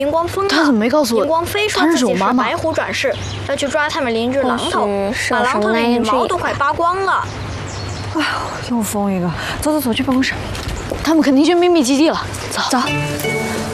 荧光疯了， 他怎么没告诉我？ 荧光非说自己是白虎转世，要去抓他们邻居狼头，把狼头的羽毛都快扒光了。 哎呦，又疯一个！走走走，去办公室。 他们肯定去秘密基地了，走。